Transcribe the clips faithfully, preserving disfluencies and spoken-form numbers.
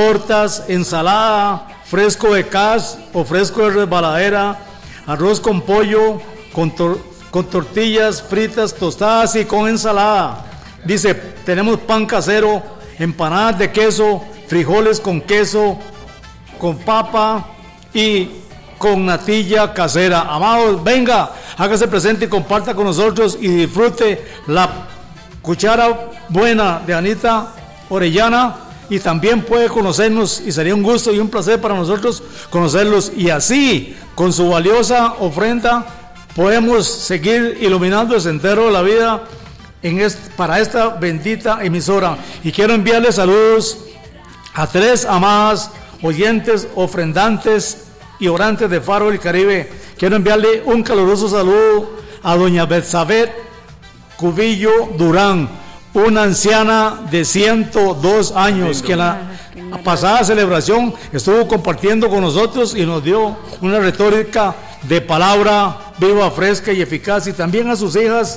tortas, ensalada, fresco de cas o fresco de resbaladera, arroz con pollo, con, tor- con tortillas fritas, tostadas y con ensalada. Dice, tenemos pan casero, empanadas de queso, frijoles con queso, con papa y con natilla casera. Amados, venga, hágase presente y comparta con nosotros y disfrute la cuchara buena de Anita Orellana, y también puede conocernos, y sería un gusto y un placer para nosotros conocerlos, y así con su valiosa ofrenda podemos seguir iluminando el sendero de la vida en este, para esta bendita emisora. Y quiero enviarles saludos a tres amadas oyentes, ofrendantes y orantes de Faro del Caribe. Quiero enviarle un caluroso saludo a doña Betsabé Cubillo Durán, una anciana de ciento dos años, que en la pasada celebración estuvo compartiendo con nosotros y nos dio una retórica de palabra viva, fresca y eficaz. Y también a sus hijas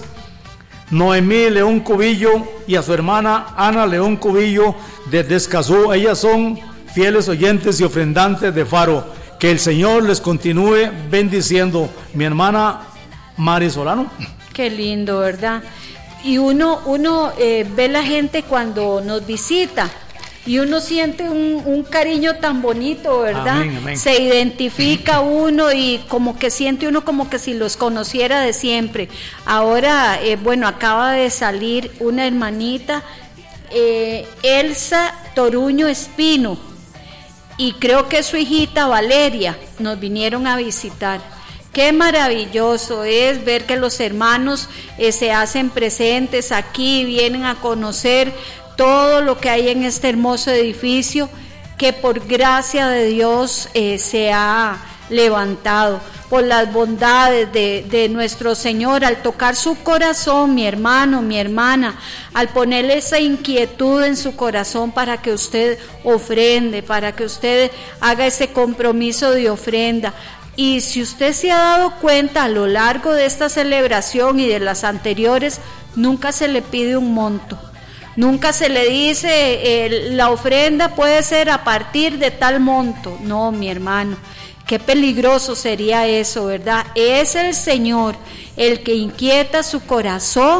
Noemí León Cubillo y a su hermana Ana León Cubillo desde Escazú. Ellas son fieles oyentes y ofrendantes de Faro. Que el Señor les continúe bendiciendo. Mi hermana Mari Solano. Qué lindo, ¿verdad? Y uno, uno eh, ve la gente cuando nos visita y uno siente un, un cariño tan bonito, ¿verdad? Amén, amén. Se identifica uno y como que siente uno como que si los conociera de siempre. Ahora, eh, bueno, acaba de salir una hermanita, eh, Elsa Toruño Espino, y creo que su hijita Valeria nos vinieron a visitar. Qué maravilloso es ver que los hermanos eh, se hacen presentes aquí, vienen a conocer todo lo que hay en este hermoso edificio que por gracia de Dios eh, se ha levantado, por las bondades de, de nuestro Señor, al tocar su corazón, mi hermano, mi hermana, al ponerle esa inquietud en su corazón para que usted ofrende, para que usted haga ese compromiso de ofrenda. Y si usted se ha dado cuenta a lo largo de esta celebración y de las anteriores, nunca se le pide un monto, nunca se le dice eh, la ofrenda puede ser a partir de tal monto. No, mi hermano, qué peligroso sería eso, ¿verdad? Es el Señor el que inquieta su corazón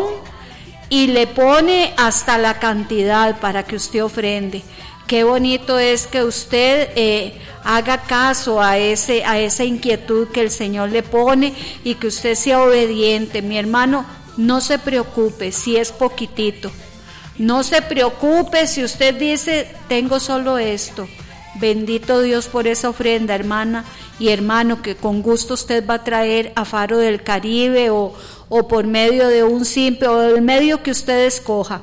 y le pone hasta la cantidad para que usted ofrende. Qué bonito es que usted eh, haga caso a ese a esa inquietud que el Señor le pone y que usted sea obediente. Mi hermano, no se preocupe si es poquitito, no se preocupe si usted dice tengo solo esto. Bendito Dios por esa ofrenda, hermana y hermano, que con gusto usted va a traer a Faro del Caribe o, o por medio de un simple o del medio que usted escoja.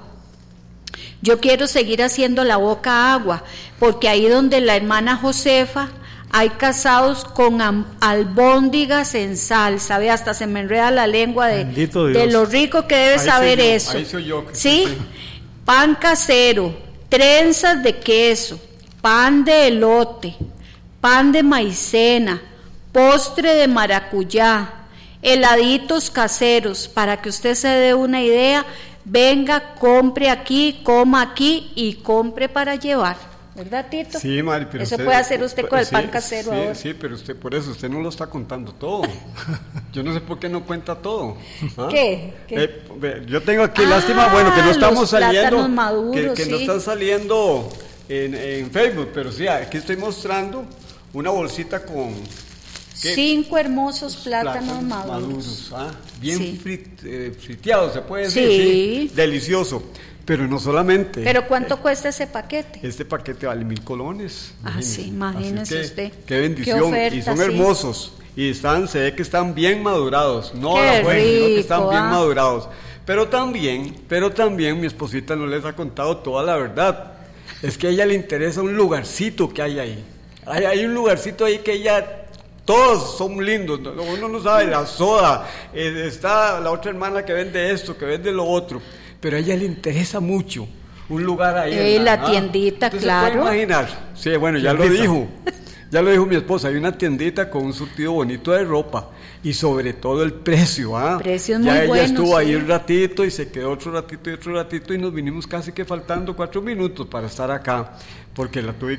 Yo quiero seguir haciendo la boca agua, porque ahí donde la hermana Josefa hay casados con albóndigas en salsa, ve, hasta se me enreda la lengua de, de lo rico que debe ahí saber yo, eso. Ahí soy yo, ¿sí? Soy. Pan casero, trenzas de queso, pan de elote, pan de maicena, postre de maracuyá, heladitos caseros, para que usted se dé una idea. Venga, compre aquí, coma aquí y compre para llevar, ¿verdad, Tito? Sí, Mari, pero eso usted, puede hacer usted con el sí, pan casero sí, ahora. Sí, pero usted, por eso usted no lo está contando todo. Yo no sé por qué no cuenta todo. ¿Ah? ¿Qué? ¿Qué? Eh, yo tengo aquí, ah, lástima, bueno, que no estamos saliendo, maduros, que, que sí. no están saliendo en, en Facebook, pero sí, aquí estoy mostrando una bolsita con ¿qué? Cinco hermosos plátanos, plátanos maduros, maduros ¿ah? Bien sí. frit, eh, friteados, se puede decir, sí. sí, delicioso. Pero no solamente. ¿Pero cuánto eh, cuesta ese paquete? Este paquete vale mil colones. Ah, sí, imagínese que, usted. Qué bendición. Qué oferta, y son sí. hermosos. Y están, se ve que están bien madurados. No qué a la buena, sino que están ah. bien madurados. Pero también, pero también mi esposita no les ha contado toda la verdad. Es que a ella le interesa un lugarcito que hay ahí. Hay, hay un lugarcito ahí que ella... Todos son lindos, uno no sabe, la soda, eh, está la otra hermana que vende esto, que vende lo otro, pero a ella le interesa mucho un lugar ahí. Y la, la tiendita, Entonces, claro. ¿se puede imaginar? Sí, bueno, ya lo dijo, ya lo dijo mi esposa, hay una tiendita con un surtido bonito de ropa y sobre todo el precio, ¿ah? Precio es ya muy ella bueno, estuvo sí. ahí un ratito y se quedó otro ratito y otro ratito y nos vinimos casi que faltando cuatro minutos para estar acá, porque la tuve